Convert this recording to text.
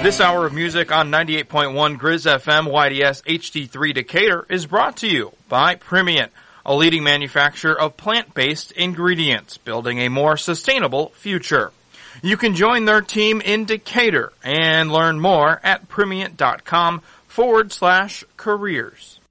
This hour of music on 98.1 Grizz FM YDS HD3 Decatur is brought to you by Primient, a leading manufacturer of plant-based ingredients, building a more sustainable future. You can join their team in Decatur and learn more at Primient.com/careers.